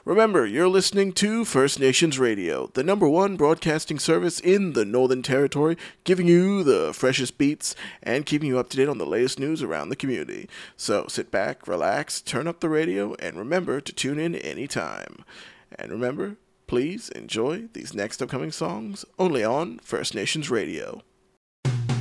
Remember, you're listening to First Nations Radio, the number one broadcasting service in the Northern Territory, giving you the freshest beats and keeping you up to date on the latest news around the community. So sit back, relax, turn up the radio, and remember to tune in anytime. And remember, please enjoy these next upcoming songs only on First Nations Radio.